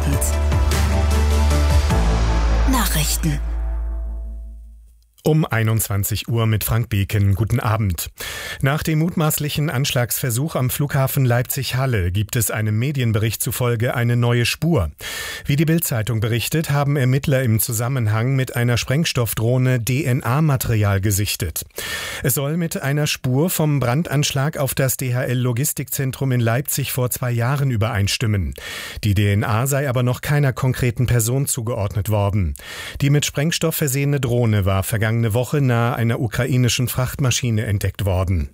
Abend. Nachrichten. Um 21 Uhr mit Frank Beken. Guten Abend. Nach dem mutmaßlichen Anschlagsversuch am Flughafen Leipzig-Halle gibt es einem Medienbericht zufolge eine neue Spur. Wie die Bild-Zeitung berichtet, haben Ermittler im Zusammenhang mit einer Sprengstoffdrohne DNA-Material gesichtet. Es soll mit einer Spur vom Brandanschlag auf das DHL-Logistikzentrum in Leipzig vor 2 Jahren übereinstimmen. Die DNA sei aber noch keiner konkreten Person zugeordnet worden. Die mit Sprengstoff versehene Drohne war vergangene Woche nahe einer ukrainischen Frachtmaschine entdeckt worden.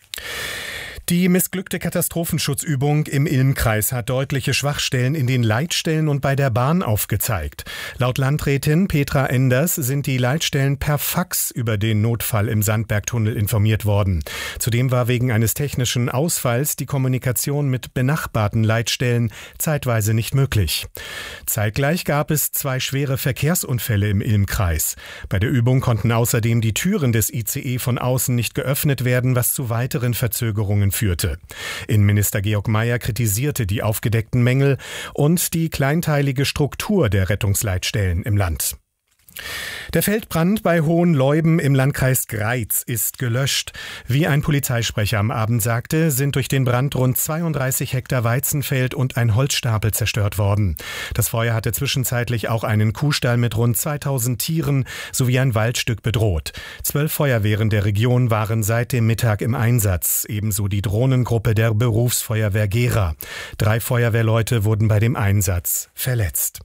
Die missglückte Katastrophenschutzübung im Ilm-Kreis hat deutliche Schwachstellen in den Leitstellen und bei der Bahn aufgezeigt. Laut Landrätin Petra Enders sind die Leitstellen per Fax über den Notfall im Sandbergtunnel informiert worden. Zudem war wegen eines technischen Ausfalls die Kommunikation mit benachbarten Leitstellen zeitweise nicht möglich. Zeitgleich gab es 2 schwere Verkehrsunfälle im Ilm-Kreis. Bei der Übung konnten außerdem die Türen des ICE von außen nicht geöffnet werden, was zu weiteren Verzögerungen führte. Innenminister Georg Mayer kritisierte die aufgedeckten Mängel und die kleinteilige Struktur der Rettungsleitstellen im Land. Der Feldbrand bei Hohenleuben im Landkreis Greiz ist gelöscht. Wie ein Polizeisprecher am Abend sagte, sind durch den Brand rund 32 Hektar Weizenfeld und ein Holzstapel zerstört worden. Das Feuer hatte zwischenzeitlich auch einen Kuhstall mit rund 2000 Tieren sowie ein Waldstück bedroht. 12 Feuerwehren der Region waren seit dem Mittag im Einsatz, ebenso die Drohnengruppe der Berufsfeuerwehr Gera. 3 Feuerwehrleute wurden bei dem Einsatz verletzt.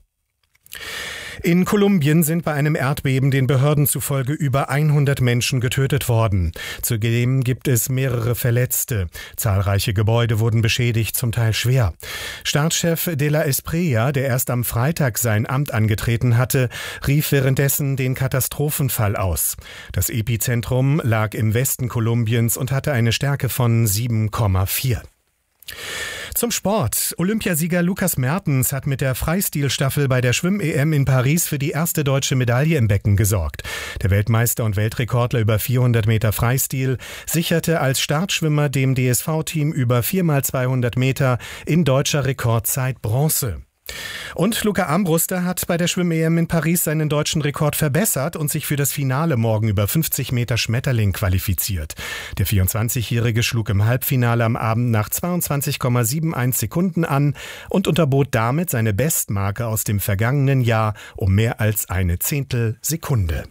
In Kolumbien sind bei einem Erdbeben den Behörden zufolge über 100 Menschen getötet worden. Zudem gibt es mehrere Verletzte. Zahlreiche Gebäude wurden beschädigt, zum Teil schwer. Staatschef de la Espriella, der erst am Freitag sein Amt angetreten hatte, rief währenddessen den Katastrophenfall aus. Das Epizentrum lag im Westen Kolumbiens und hatte eine Stärke von 7,4. Zum Sport. Olympiasieger Lukas Mertens hat mit der Freistilstaffel bei der Schwimm-EM in Paris für die erste deutsche Medaille im Becken gesorgt. Der Weltmeister und Weltrekordler über 400 Meter Freistil sicherte als Startschwimmer dem DSV-Team über 4x200 Meter in deutscher Rekordzeit Bronze. Und Luca Armbruster hat bei der Schwimm-EM in Paris seinen deutschen Rekord verbessert und sich für das Finale morgen über 50 Meter Schmetterling qualifiziert. Der 24-Jährige schlug im Halbfinale am Abend nach 22,71 Sekunden an und unterbot damit seine Bestmarke aus dem vergangenen Jahr um mehr als eine Zehntelsekunde.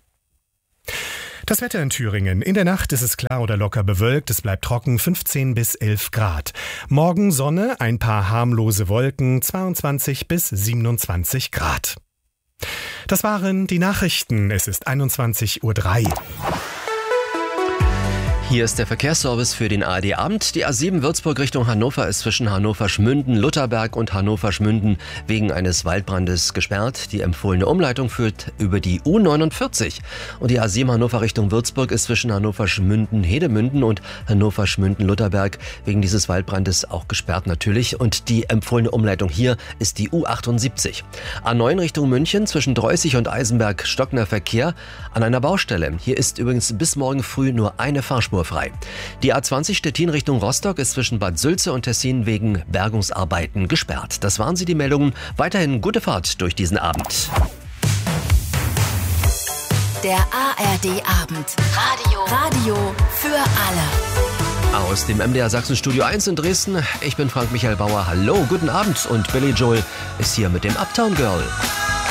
Das Wetter in Thüringen. In der Nacht ist es klar oder locker bewölkt. Es bleibt trocken, 15 bis 11 Grad. Morgen Sonne, ein paar harmlose Wolken, 22 bis 27 Grad. Das waren die Nachrichten. Es ist 21:03 Uhr. Hier ist der Verkehrsservice für den ARD-Abend. Die A7 Würzburg Richtung Hannover ist zwischen Hannover-Schmünden, Lutherberg und Hannover-Schmünden wegen eines Waldbrandes gesperrt. Die empfohlene Umleitung führt über die U49. Und die A7 Hannover Richtung Würzburg ist zwischen Hannover-Schmünden-Hedemünden und Hannover-Schmünden-Lutherberg wegen dieses Waldbrandes auch gesperrt natürlich. Und die empfohlene Umleitung hier ist die U78. A9 Richtung München zwischen Dreußig und Eisenberg stockender Verkehr an einer Baustelle. Hier ist übrigens bis morgen früh nur eine Fahrspur frei. Die A20 Stettin Richtung Rostock ist zwischen Bad Sülze und Tessin wegen Bergungsarbeiten gesperrt. Das waren sie, die Meldungen. Weiterhin gute Fahrt durch diesen Abend. Der ARD-Abend. Radio für alle. Aus dem MDR Sachsen Studio 1 in Dresden. Ich bin Frank Michael Bauer. Hallo, guten Abend. Und Billy Joel ist hier mit dem Uptown Girl.